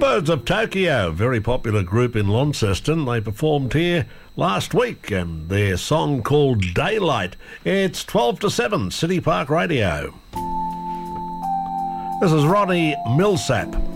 Birds of Tokyo, very popular group in Launceston. They performed here last week and their song called Daylight. It's 12 to 7, City Park Radio. This is Ronnie Millsap.